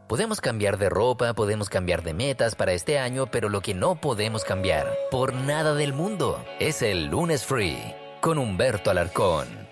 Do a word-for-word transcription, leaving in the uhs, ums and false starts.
Podemos cambiar de ropa, podemos cambiar de metas para este año, pero lo que no podemos cambiar, por nada del mundo, es el lunes free, con Humberto Alarcón.